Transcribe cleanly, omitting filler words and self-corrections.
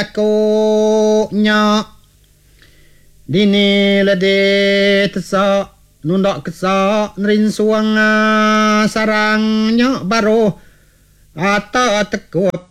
ko nya dini lade tesa nundak kesa nrin suang sarangnya baro ata teko